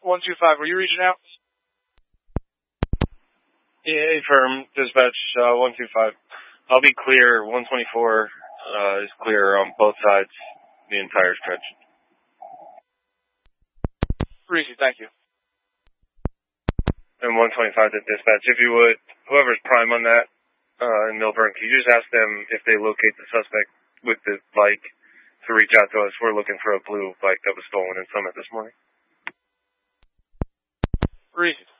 125, were you reaching out? Yeah, firm, dispatch, 125. I'll be clear, 124 is clear on both sides, the entire stretch. Reese, thank you. And 125 to dispatch, if you would, whoever's prime on that, in Millburn, can you just ask them if they locate the suspect with the bike to reach out to us? We're looking for a blue bike that was stolen in Summit this morning. Reese.